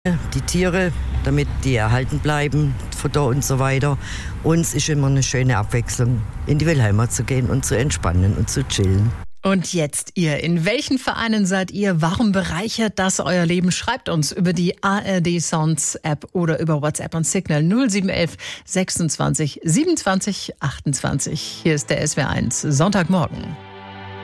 die Tiere, damit die erhalten bleiben, Futter und so weiter. Uns ist immer eine schöne Abwechslung, in die Wilhelma zu gehen und zu entspannen und zu chillen. Und jetzt ihr. In welchen Vereinen seid ihr? Warum bereichert das euer Leben? Schreibt uns über die ARD Sounds App oder über WhatsApp und Signal 0711 26 27 28. Hier ist der SWR1 Sonntagmorgen.